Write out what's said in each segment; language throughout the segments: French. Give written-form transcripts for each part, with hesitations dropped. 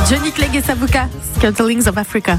Johnny Clegg et Sabuka, Scatterlings of Africa.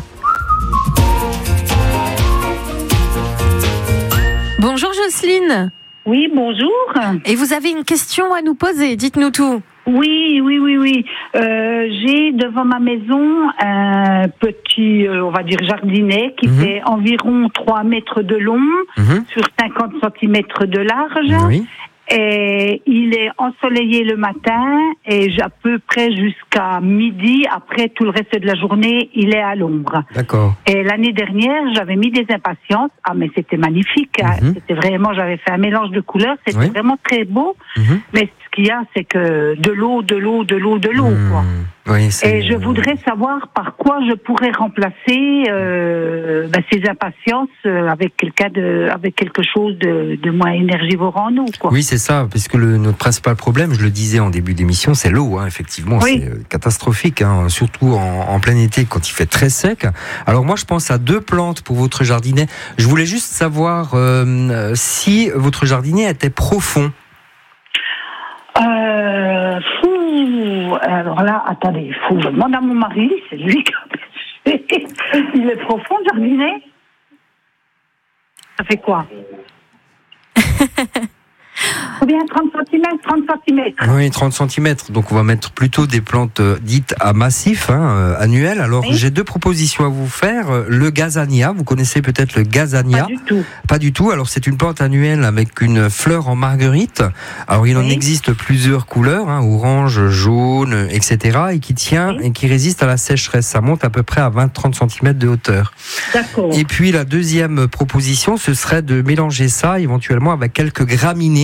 Bonjour Jocelyne. Oui, bonjour. Et vous avez une question à nous poser, dites-nous tout. Oui. J'ai devant ma maison un petit, on va dire, jardinet qui fait environ 3 mètres de long sur 50 centimètres de large. Oui. Et il est ensoleillé le matin et à peu près jusqu'à midi. Après, tout le reste de la journée, il est à l'ombre. D'accord. Et l'année dernière, j'avais mis des impatiences. Ah, mais c'était magnifique. Hein. C'était vraiment, j'avais fait un mélange de couleurs. C'était vraiment très beau. Mais ce qu'il y a, c'est que de l'eau, quoi. Oui, et je voudrais savoir par quoi je pourrais remplacer ces impatiences avec quelque chose de moins énergivore en eau, quoi. Oui, c'est ça, puisque notre principal problème, je le disais en début d'émission, c'est l'eau, hein, effectivement, c'est catastrophique, hein, surtout en plein été quand il fait très sec. Alors moi, je pense à 2 plantes pour votre jardinet. Je voulais juste savoir si votre jardinet était profond. Alors là, attendez, il faut que je demande à mon mari, c'est lui qui a pêché. Il est profond, le jardinet? Ça fait quoi? Combien? 30 cm? Oui, 30 cm. Donc on va mettre plutôt des plantes dites à massif, annuelles. Alors j'ai 2 propositions à vous faire. Le gazania, vous connaissez peut-être le gazania? Pas du tout. Alors c'est une plante annuelle avec une fleur en marguerite. Alors il en existe plusieurs couleurs, orange, jaune, etc. Et qui tient et qui résiste à la sécheresse. Ça monte à peu près à 20-30 cm de hauteur. D'accord. Et puis la deuxième proposition, ce serait de mélanger ça éventuellement avec quelques graminées.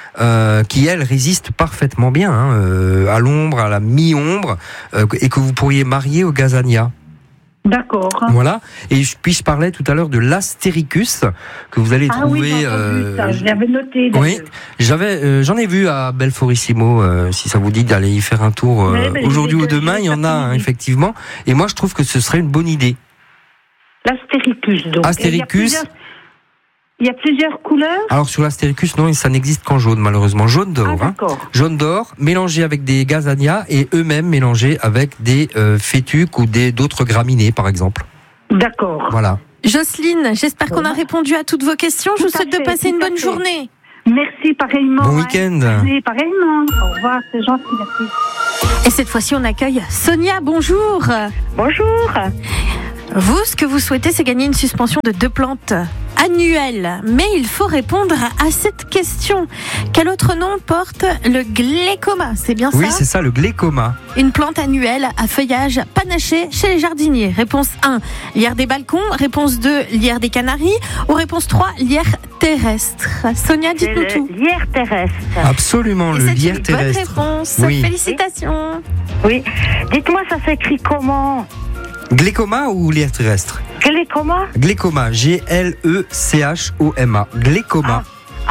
Qui elles résistent parfaitement bien à l'ombre, à la mi-ombre, et que vous pourriez marier au gazania. D'accord. Voilà. Et puis je parlais tout à l'heure de l'astéricus que vous allez trouver. Oui, j'ai entendu ça. Je l'avais noté. Oui, j'en ai vu à Belforissimo. Si ça vous dit d'aller y faire un tour aujourd'hui ou demain, il y en a effectivement. Et moi, je trouve que ce serait une bonne idée. L'astéricus, donc. Astéricus. Il y a plusieurs couleurs? Alors sur l'astéricus, non, ça n'existe qu'en jaune malheureusement. Jaune d'or. Jaune d'or, mélangé avec des gazanias et eux-mêmes mélangés avec des fétuques ou d'autres graminées par exemple. D'accord. Voilà. Jocelyne, j'espère qu'on a répondu à toutes vos questions. Je vous souhaite de passer une bonne journée. Merci, pareillement. Bon week-end. Merci, pareillement. Au revoir, c'est gentil, merci. Et cette fois-ci, on accueille Sonia. Bonjour. Bonjour. Vous, ce que vous souhaitez, c'est gagner une suspension de 2 plantes annuelles. Mais il faut répondre à cette question. Quel autre nom porte le glécoma? C'est bien ça? Oui, c'est ça, le glécoma. Une plante annuelle à feuillage panaché chez les jardiniers. Réponse 1, lierre des balcons. Réponse 2, lierre des Canaries. Ou réponse 3, lierre terrestre. Sonia, dites-nous tout. Lierre terrestre. Absolument, le lierre terrestre. C'est une bonne réponse. Oui. Félicitations. Oui. Dites-moi, ça s'écrit comment? Glécoma ou lierre terrestre? Glécoma? Glécoma, G-L-E-C-H-O-M-A. Glécoma.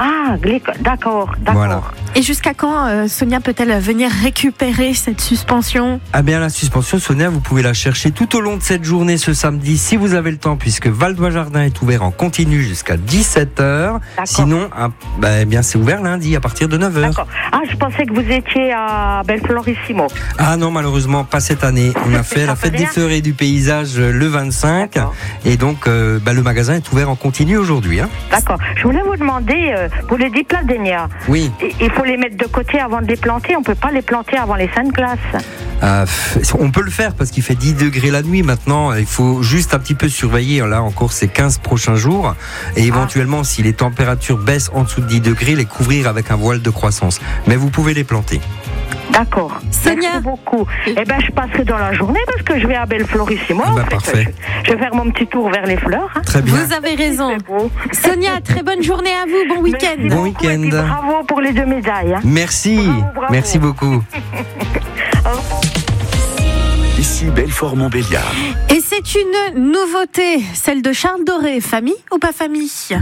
D'accord. Voilà. Et jusqu'à quand Sonia peut-elle venir récupérer cette suspension? Ah bien, la suspension, Sonia, vous pouvez la chercher tout au long de cette journée ce samedi si vous avez le temps, puisque Valdois Jardin est ouvert en continu jusqu'à 17h. Sinon, c'est ouvert lundi à partir de 9h. D'accord. Ah, je pensais que vous étiez à Belforissimo. Ah non, malheureusement, pas cette année. On a fait la fête des fleurs et du paysage le 25. Et donc, le magasin est ouvert en continu aujourd'hui. D'accord. Je voulais vous demander, pour les dipladénias, oui. Il faut les mettre de côté avant de les planter. On ne peut pas les planter avant les saintes glaces. On peut le faire parce qu'il fait 10 degrés la nuit maintenant. Il faut juste un petit peu surveiller. Là encore, ces 15 prochains jours. Et éventuellement, si les températures baissent en dessous de 10 degrés, les couvrir avec un voile de croissance. Mais vous pouvez les planter. D'accord. Sonia. Merci beaucoup. Je passerai dans la journée parce que je vais à Belforissimo. Parfait. Je vais faire mon petit tour vers les fleurs. Très bien. Vous avez raison. Sonia, très bonne journée à vous. Bon week-end. Bon week-end. Et puis bravo pour les 2 médailles. Merci. Bravo. Merci beaucoup. Ici Belfort-Montbéliard. Et c'est une nouveauté, celle de Charles Doré. Famille ou pas famille?